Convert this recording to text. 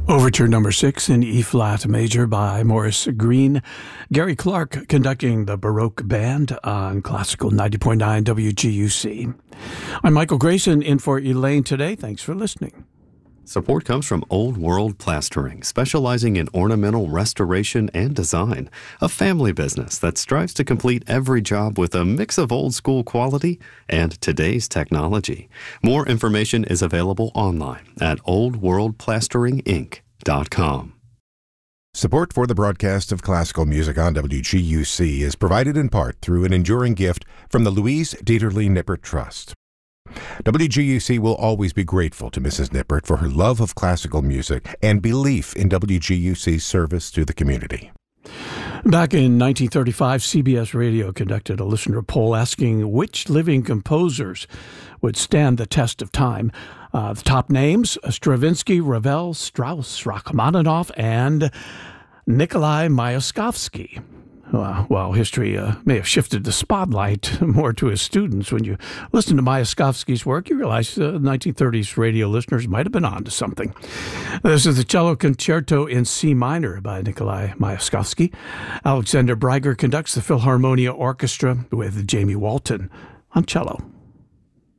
Overture number 6 in E-flat major by Morris Green. Gary Clark conducting the Baroque Band on Classical 90.9 WGUC. I'm Michael Grayson in for Elaine today. Thanks for listening. Support comes from Old World Plastering, specializing in ornamental restoration and design. A family business that strives to complete every job with a mix of old school quality and today's technology. More information is available online at oldworldplasteringinc.com. Support for the broadcast of classical music on WGUC is provided in part through an enduring gift from the Louise Dieterle Nippert Trust. WGUC will always be grateful to Mrs. Nippert for her love of classical music and belief in WGUC's service to the community. Back in 1935, CBS Radio conducted a listener poll asking which living composers would stand the test of time. The top names: Stravinsky, Ravel, Strauss, Rachmaninoff, and Nikolai Myaskovsky. Well, history may have shifted the spotlight more to his students. When you listen to Myaskovsky's work, you realize 1930s radio listeners might have been on to something. This is the Cello Concerto in C minor by Nikolai Myaskovsky. Alexander Breiger conducts the Philharmonia Orchestra with Jamie Walton on cello.